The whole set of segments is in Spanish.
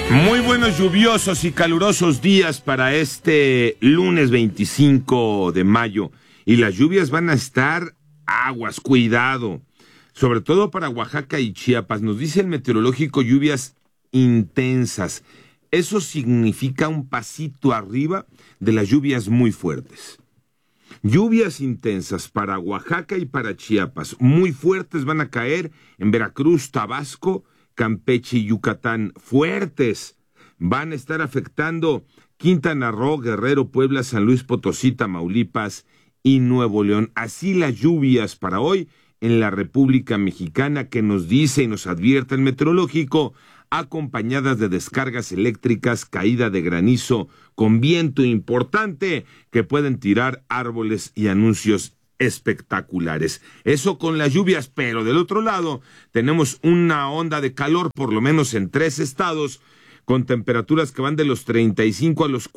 Muy buenos, lluviosos y calurosos días para este lunes 25 de mayo. Y las lluvias van a estar aguas, cuidado. Sobre todo para Oaxaca y Chiapas. Nos dice el meteorológico lluvias intensas. Eso significa un pasito arriba de las lluvias muy fuertes. Lluvias intensas para Oaxaca y para Chiapas. Muy fuertes van a caer en Veracruz, Tabasco, Campeche y Yucatán. Fuertes van a estar afectando Quintana Roo, Guerrero, Puebla, San Luis Potosí, Tamaulipas y Nuevo León. Así las lluvias para hoy en la República Mexicana, que nos dice y nos advierte el meteorológico, acompañadas de descargas eléctricas, caída de granizo con viento importante que pueden tirar árboles y anuncios espectaculares. Eso con las lluvias, pero del otro lado tenemos una onda de calor, por lo menos en 3 estados, con temperaturas que van de los 35 a los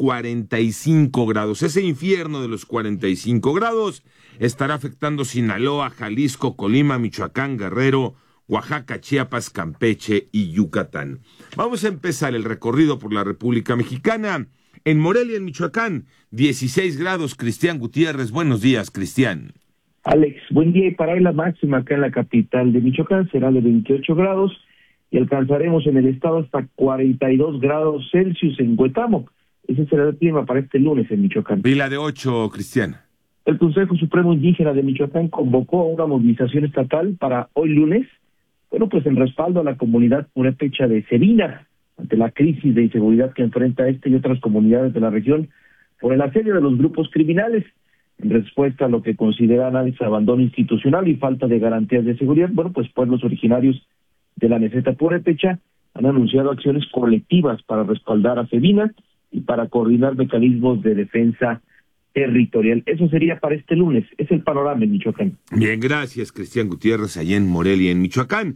45 grados. Ese infierno de los 45 grados estará afectando Sinaloa, Jalisco, Colima, Michoacán, Guerrero, Oaxaca, Chiapas, Campeche y Yucatán. Vamos a empezar el recorrido por la República Mexicana. En Morelia, en Michoacán, 16 grados. Cristian Gutiérrez, buenos días, Cristian. Alex, buen día. Y para hoy la máxima acá en la capital de Michoacán será de 28 grados y alcanzaremos en el estado hasta 42 grados Celsius en Huetamo. Ese será el clima para este lunes en Michoacán. Y la de 8, Cristian. El Consejo Supremo Indígena de Michoacán convocó una movilización estatal para hoy lunes, pues en respaldo a la comunidad purépecha de Sevina, ante la crisis de inseguridad que enfrenta y otras comunidades de la región por el asedio de los grupos criminales. En respuesta a lo que consideran abandono institucional y falta de garantías de seguridad, pueblos originarios de la meseta purépecha han anunciado acciones colectivas para respaldar a Sevina y para coordinar mecanismos de defensa territorial. Eso sería para este lunes. Es el panorama en Michoacán. Bien, gracias, Cristian Gutiérrez, allá en Morelia, en Michoacán.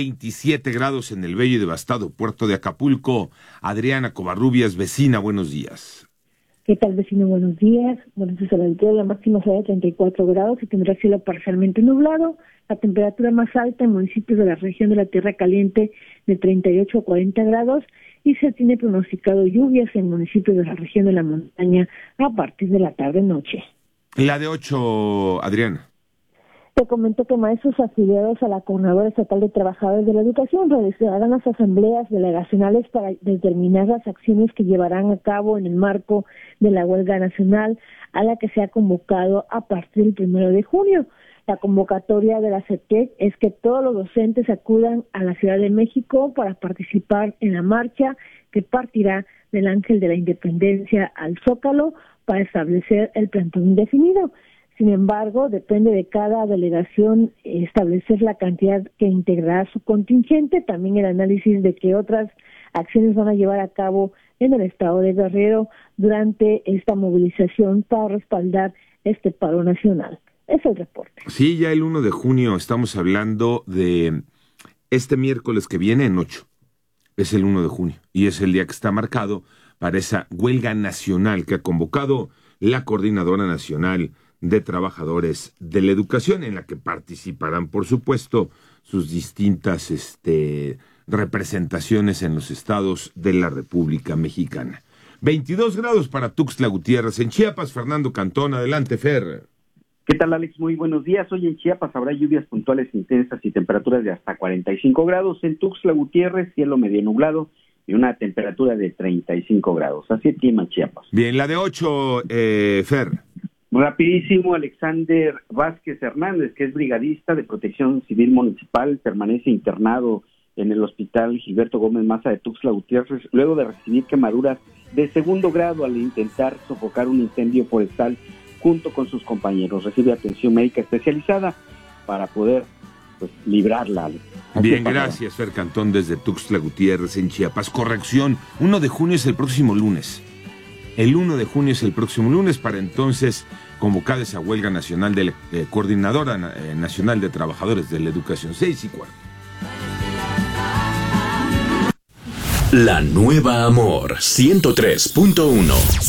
27 grados en el bello y devastado puerto de Acapulco. Adriana Covarrubias, vecina, buenos días. ¿Qué tal, vecino? Buenos días. Bueno, desde la altura la máxima será de 34 grados y tendrá cielo parcialmente nublado. La temperatura más alta en municipios de la región de la Tierra Caliente de 38 a 40 grados y se tiene pronosticado lluvias en municipios de la región de la montaña a partir de la tarde-noche. La de 8, Adriana. Te comento que maestros afiliados a la Coordinadora Estatal de Trabajadores de la Educación realizarán las asambleas delegacionales para determinar las acciones que llevarán a cabo en el marco de la huelga nacional a la que se ha convocado a partir del 1 de junio. La convocatoria de la CETEC es que todos los docentes acudan a la Ciudad de México para participar en la marcha que partirá del Ángel de la Independencia al Zócalo para establecer el plantón indefinido. Sin embargo, depende de cada delegación establecer la cantidad que integrará su contingente, también el análisis de qué otras acciones van a llevar a cabo en el estado de Guerrero durante esta movilización para respaldar este paro nacional. Es el reporte. Sí, ya el 1 de junio estamos hablando de este miércoles que viene en 8. Es el 1 de junio y es el día que está marcado para esa huelga nacional que ha convocado la Coordinadora Nacional de Trabajadores de la Educación, en la que participarán, por supuesto, sus distintas representaciones en los estados de la República Mexicana. 22 grados para Tuxtla Gutiérrez. En Chiapas, Fernando Cantón, adelante, Fer. ¿Qué tal, Alex? Muy buenos días. Hoy en Chiapas habrá lluvias puntuales intensas y temperaturas de hasta 45 grados. En Tuxtla Gutiérrez, cielo medio nublado y una temperatura de 35 grados. Así es clima en Chiapas. Bien, la de 8, Fer. Rapidísimo, Alexander Vázquez Hernández, que es brigadista de Protección Civil Municipal, permanece internado en el Hospital Gilberto Gómez Maza de Tuxtla Gutiérrez, luego de recibir quemaduras de 2º grado al intentar sofocar un incendio forestal junto con sus compañeros. Recibe atención médica especializada para poder librarla. Bien, gracias, Fer Cantón, desde Tuxtla Gutiérrez, en Chiapas. Corrección, 1 de junio es el próximo lunes. El 1 de junio es el próximo lunes, para entonces convocada esa huelga nacional de la Coordinadora Nacional de Trabajadores de la Educación. 6:15. La Nueva Amor 103.1